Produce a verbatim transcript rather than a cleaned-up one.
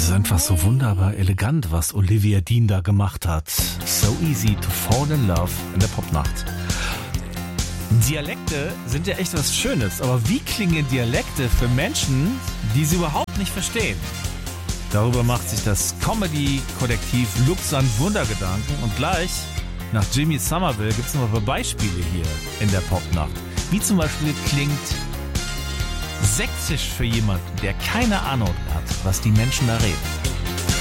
Es ist einfach so wunderbar elegant, was Olivia Dean da gemacht hat. So easy to fall in love in der Popnacht. Dialekte sind ja echt was Schönes, aber wie klingen Dialekte für Menschen, die sie überhaupt nicht verstehen? Darüber macht sich das Comedy-Kollektiv Luxan Wundergedanken und gleich nach Jimmy Somerville gibt es noch ein paar Beispiele hier in der Popnacht. Wie zum Beispiel klingt Sächsisch für jemanden, der keine Ahnung hat, was die Menschen da reden.